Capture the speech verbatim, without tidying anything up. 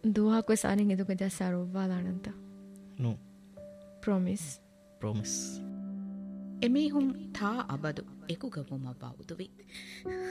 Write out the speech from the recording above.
දුවහක් වෙසානින් එදුක ජස්සාරොබ්වාලානන්ත නෝ promise promise එමිහුම් තා අබදු එකුගවුම බෞදුවි